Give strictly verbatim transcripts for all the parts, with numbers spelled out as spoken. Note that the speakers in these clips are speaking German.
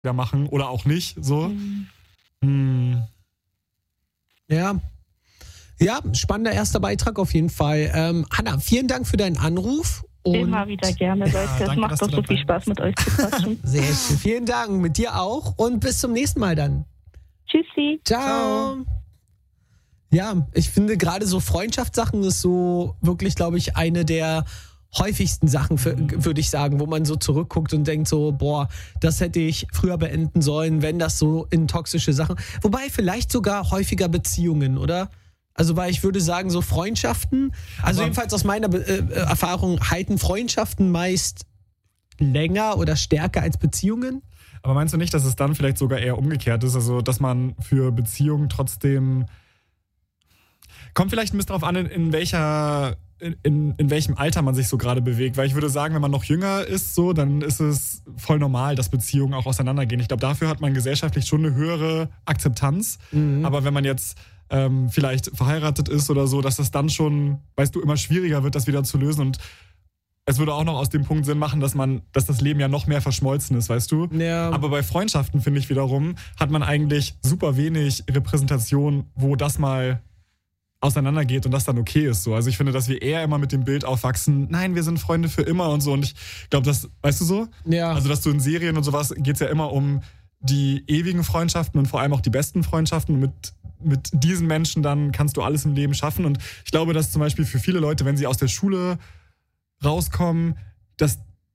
wieder machen oder auch nicht, so. Mhm. Hm. Ja. Ja, spannender erster Beitrag auf jeden Fall. Ähm, Hanna, vielen Dank für deinen Anruf. Und Immer wieder gerne, Leute. Ja, Es danke, macht dass doch du so dabei viel Spaß, mit euch zu quatschen. sehr schön. Vielen Dank, mit dir auch. Und bis zum nächsten Mal dann. Tschüssi. Ciao. Ciao. Ja, ich finde gerade so Freundschaftssachen ist so wirklich, glaube ich, eine der häufigsten Sachen, für- würde ich sagen, wo man so zurückguckt und denkt so, boah, das hätte ich früher beenden sollen, wenn das so in toxische Sachen, wobei vielleicht sogar häufiger Beziehungen, oder? Also, weil ich würde sagen, so Freundschaften, also Aber- jedenfalls aus meiner Be- äh, Erfahrung halten Freundschaften meist länger oder stärker als Beziehungen. Aber meinst du nicht, dass es dann vielleicht sogar eher umgekehrt ist? Also, dass man für Beziehungen trotzdem. Kommt vielleicht ein bisschen drauf an, in, in welcher. In, in, in welchem Alter man sich so gerade bewegt. Weil ich würde sagen, wenn man noch jünger ist, so, dann ist es voll normal, dass Beziehungen auch auseinandergehen. Ich glaube, dafür hat man gesellschaftlich schon eine höhere Akzeptanz. Mhm. Aber wenn man jetzt ähm, vielleicht verheiratet ist oder so, dass das dann schon, weißt du, immer schwieriger wird, das wieder zu lösen. Und es würde auch noch aus dem Punkt Sinn machen, dass man, dass das Leben ja noch mehr verschmolzen ist, weißt du? Ja. Aber bei Freundschaften, finde ich wiederum, hat man eigentlich super wenig Repräsentation, wo das mal auseinandergeht und das dann okay ist. So. Also ich finde, dass wir eher immer mit dem Bild aufwachsen, nein, wir sind Freunde für immer und so. Und ich glaube, das, weißt du so? Ja. Also, dass du in Serien und sowas geht es ja immer um die ewigen Freundschaften und vor allem auch die besten Freundschaften. Und mit, mit diesen Menschen dann kannst du alles im Leben schaffen. Und ich glaube, dass zum Beispiel für viele Leute, wenn sie aus der Schule rauskommen, dass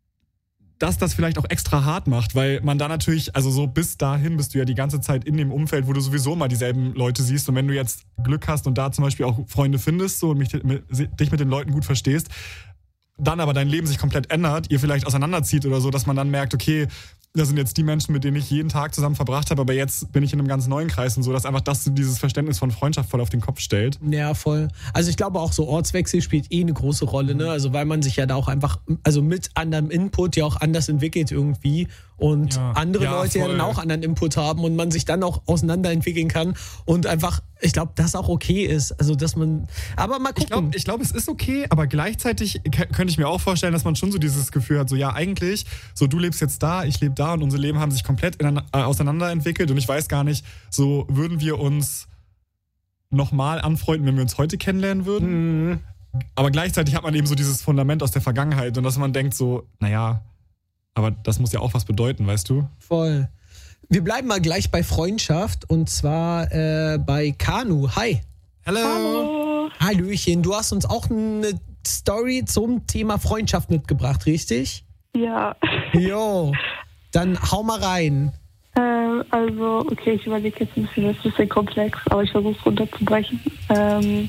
dass das vielleicht auch extra hart macht, weil man da natürlich, also so bis dahin bist du ja die ganze Zeit in dem Umfeld, wo du sowieso mal dieselben Leute siehst und wenn du jetzt Glück hast und da zum Beispiel auch Freunde findest so, und mich, mit, dich mit den Leuten gut verstehst, dann aber dein Leben sich komplett ändert, ihr vielleicht auseinanderzieht oder so, dass man dann merkt, okay, das sind jetzt die Menschen, mit denen ich jeden Tag zusammen verbracht habe, aber jetzt bin ich in einem ganz neuen Kreis und so, dass einfach das dieses Verständnis von Freundschaft voll auf den Kopf stellt. Ja, voll. Also ich glaube auch so Ortswechsel spielt eh eine große Rolle, ne? Also weil man sich ja da auch einfach, also mit anderem Input ja auch anders entwickelt irgendwie und Ja. andere Ja, Leute ja voll. dann auch anderen Input haben und man sich dann auch auseinanderentwickeln kann und einfach, ich glaube, das auch okay ist. Also dass man, aber mal Ich gucken. glaube, ich glaub, es ist okay, aber gleichzeitig k- könnte ich mir auch vorstellen, dass man schon so dieses Gefühl hat, so ja, eigentlich, so du lebst jetzt da, ich lebe da und unsere Leben haben sich komplett ineinander, äh, auseinanderentwickelt und ich weiß gar nicht, so würden wir uns nochmal anfreunden, wenn wir uns heute kennenlernen würden. Mhm. Aber gleichzeitig hat man eben so dieses Fundament aus der Vergangenheit und dass man denkt so, naja, aber das muss ja auch was bedeuten, weißt du? Voll. Wir bleiben mal gleich bei Freundschaft und zwar äh, bei Kanu. Hi. Hello! Hallo. Hallöchen, du hast uns auch eine Story zum Thema Freundschaft mitgebracht, richtig? Ja. Jo, dann hau mal rein. Ähm, also, okay, ich überlege jetzt ein bisschen, das ist ein bisschen komplex, aber ich versuche es runterzubrechen. Ähm,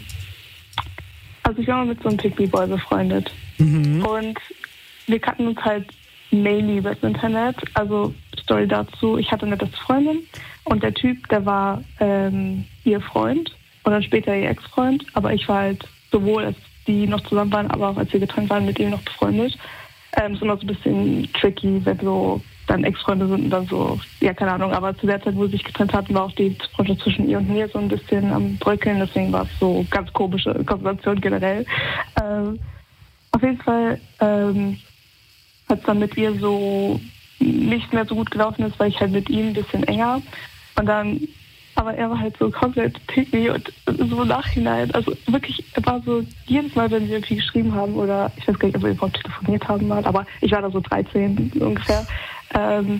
also ich war mal mit so einem Pick-Me-Boy befreundet. Mhm. Und wir kannten uns halt mainly über das Internet. Also Story dazu, ich hatte eine beste Freundin und der Typ, der war ähm, ihr Freund und dann später ihr Ex-Freund. Aber ich war halt sowohl, als die noch zusammen waren, aber auch als wir getrennt waren, mit ihm noch befreundet. Ähm, ist immer so ein bisschen tricky, wenn so dann Ex-Freunde sind und dann so, ja, keine Ahnung. Aber zu der Zeit, wo sie sich getrennt hatten, war auch die Freundschaft zwischen ihr und mir so ein bisschen am Bröckeln. Deswegen war es so ganz komische Konstellation generell. Ähm, auf jeden Fall ähm, hat es dann mit ihr so nicht mehr so gut gelaufen ist, weil ich halt mit ihm ein bisschen enger. Und dann, aber er war halt so komplett picky und so im Nachhinein, also wirklich, er war so, jedes Mal, wenn wir irgendwie geschrieben haben oder, ich weiß gar nicht, ob wir überhaupt telefoniert haben mal, aber ich war da so dreizehn ungefähr, ähm,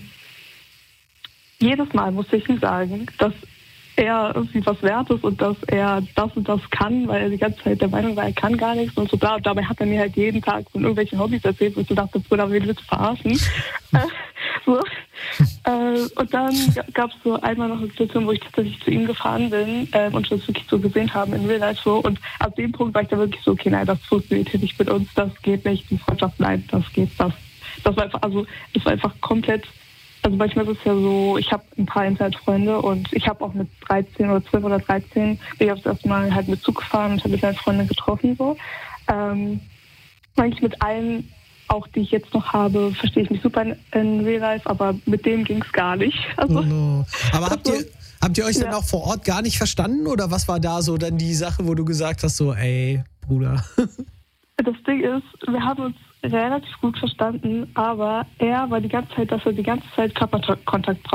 jedes Mal musste ich ihm sagen, dass er irgendwie was wert ist und dass er das und das kann, weil er die ganze Zeit der Meinung war, er kann gar nichts und so bla. Und dabei hat er mir halt jeden Tag von irgendwelchen Hobbys erzählt, wo ich so dachte, Bruder, wen willst du verarschen? äh, so. äh, und dann gab es so einmal noch eine Situation, wo ich tatsächlich zu ihm gefahren bin äh, und wir das wirklich so gesehen haben in Real Life so. Und ab dem Punkt war ich da wirklich so, okay, nein, das funktioniert hier nicht mit uns, das geht nicht, die Freundschaft, nein, das geht, das. Das war einfach, also es war einfach komplett. Also manchmal ist es ja so, ich habe ein paar Internetfreunde und ich habe auch mit dreizehn oder zwölf oder dreizehn, ich habe das erste Mal halt mit Zug gefahren und habe mit meinen Freunden getroffen. So. Ähm, eigentlich mit allen, auch die ich jetzt noch habe, verstehe ich mich super in, in Real Life, aber mit dem ging es gar nicht. Also, Oh no. Aber habt ihr, habt ihr euch dann Ja. auch vor Ort gar nicht verstanden oder was war da so dann die Sache, wo du gesagt hast, so, ey, Bruder? das Ding ist, wir haben uns relativ gut verstanden, aber er war die ganze Zeit, dass er die ganze Zeit Körperkontakt braucht.